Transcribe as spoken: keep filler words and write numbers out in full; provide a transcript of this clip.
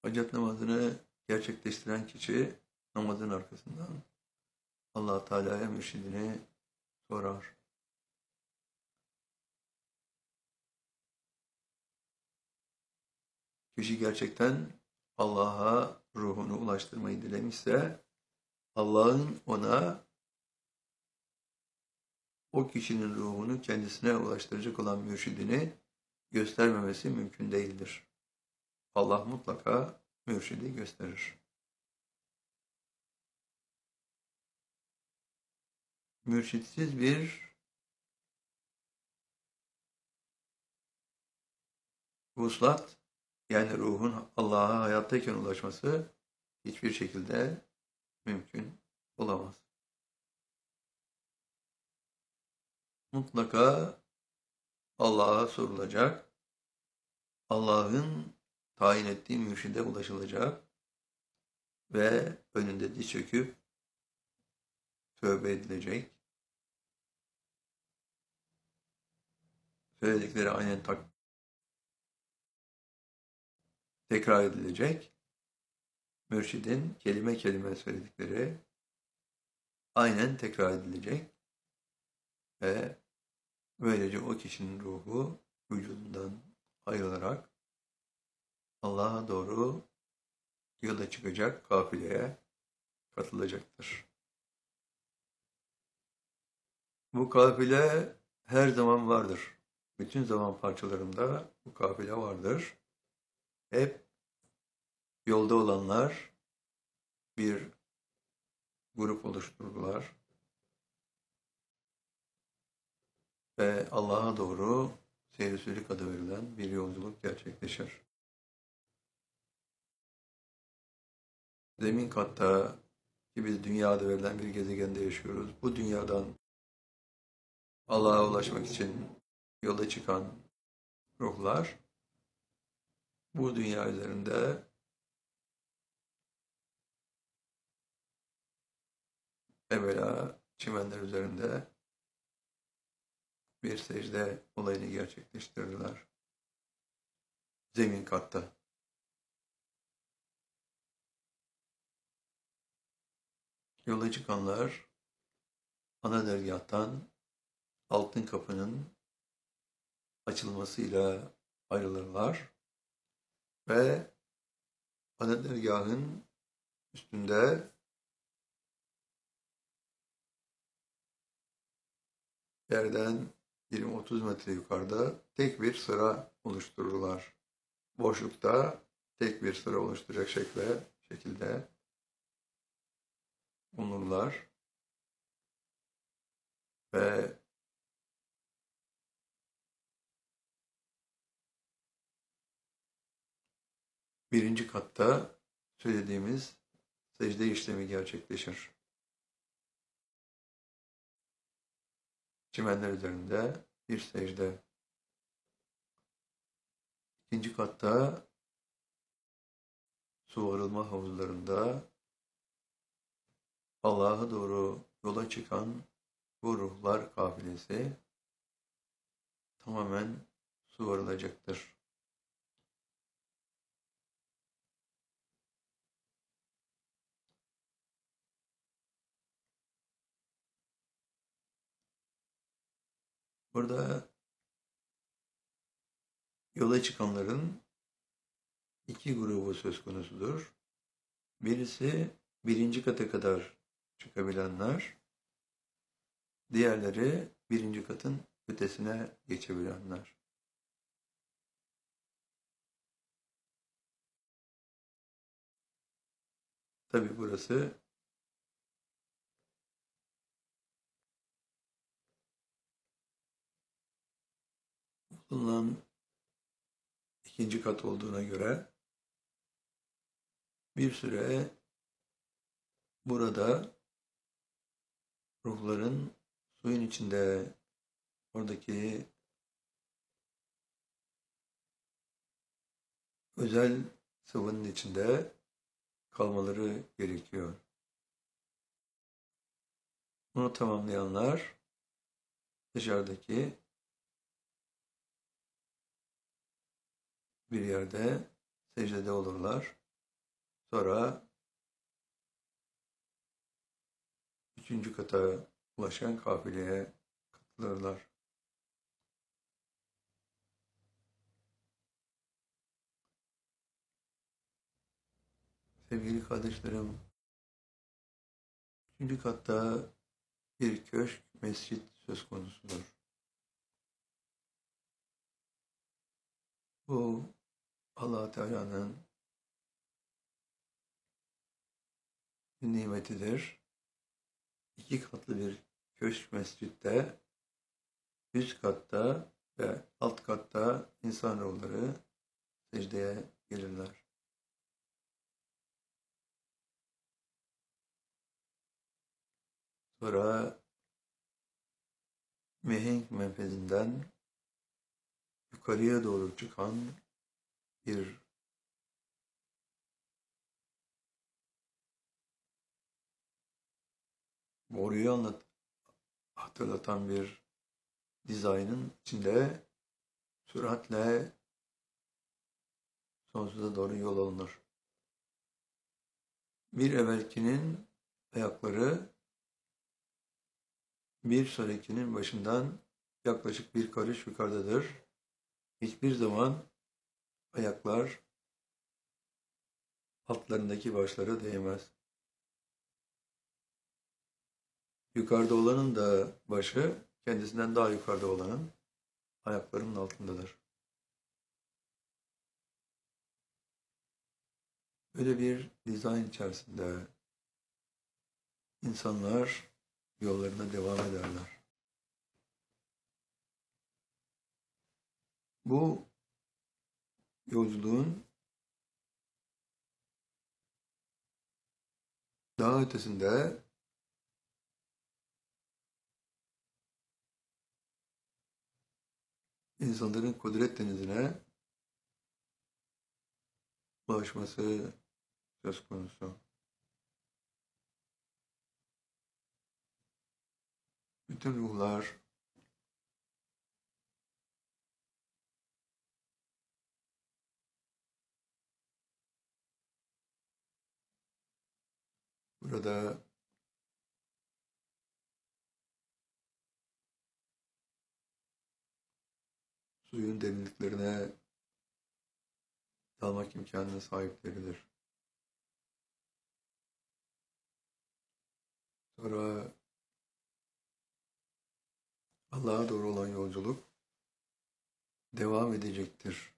Hacet namazını gerçekleştiren kişi namazın arkasından Allah Teala'ya mürşidini sorar. Kişi gerçekten Allah'a ruhunu ulaştırmayı dilemişse Allah'ın ona o kişinin ruhunu kendisine ulaştıracak olan mürşidini göstermemesi mümkün değildir. Allah mutlaka mürşidi gösterir. Mürşitsiz bir vuslat, yani ruhun Allah'a hayattayken ulaşması hiçbir şekilde mümkün olamaz. Mutlaka Allah'a sorulacak, Allah'ın tayin ettiği mürşide ulaşılacak ve önünde diz çöküp tövbe edilecek. Söyledikleri aynen tak tekrar edilecek. Mürşidin kelime kelime söyledikleri aynen tekrar edilecek ve böylece o kişinin ruhu vücudundan ayrılarak Allah'a doğru yola çıkacak kafileye katılacaktır. Bu kafile her zaman vardır. Bütün zaman parçalarında bu kafile vardır. Hep yolda olanlar bir grup oluştururlar ve Allah'a doğru seyir-i adı verilen bir yolculuk gerçekleşir. Zemin katta ki biz dünya adı verilen bir gezegende yaşıyoruz. Bu dünyadan Allah'a ulaşmak için yola çıkan ruhlar bu dünya üzerinde evvela çimenler üzerinde bir secde olayını gerçekleştirirler. Zemin katta. Yola çıkanlar ana dergâhtan altın kapının açılmasıyla ayrılırlar ve ana dergâhın üstünde yerden yirmi otuz metre yukarıda tek bir sıra oluştururlar. Boşlukta tek bir sıra oluşturacak şekilde, şekilde bulunurlar ve birinci katta söylediğimiz secde işlemi gerçekleşir. Çimenler üzerinde bir secde. İkinci katta su arılma havuzlarında Allah'a doğru yola çıkan bu ruhlar kafilesi tamamen su arılacaktır. Burada yola çıkanların iki grubu söz konusudur. Birisi birinci kata kadar çıkabilenler, diğerleri birinci katın ötesine geçebilenler. Tabi burası bulunan ikinci kat olduğuna göre bir süre burada ruhların suyun içinde oradaki özel sıvının içinde kalmaları gerekiyor. Bunu tamamlayanlar dışarıdaki bir yerde secdede olurlar. Sonra üçüncü kata ulaşan kafileye katılırlar. Sevgili kardeşlerim, üçüncü katta bir köşk, mescit söz konusudur. Bu Allah Teala'nın bir nimetidir. İki katlı bir köşk mescitte, üst katta ve alt katta insanoğulları secdeye gelirler. Sonra mihenk menfezinden yukarıya doğru çıkan bir boruyu anlat, hatırlatan bir dizaynın içinde süratle sonsuza doğru yol alınır. Bir evvelkinin ayakları bir sonrakinin başından yaklaşık bir karış yukarıdadır. Hiçbir zaman ayaklar altlarındaki başlara değmez. Yukarıda olanın da başı kendisinden daha yukarıda olanın ayaklarının altındadır. Böyle bir dizayn içerisinde insanlar yollarına devam ederler. Bu yolculuğun daha ötesinde insanların kudret denizine ulaşması söz konusu. Bütün ruhlar burada suyun derinliklerine dalmak imkanına sahipleridir. Sonra Allah'a doğru olan yolculuk devam edecektir.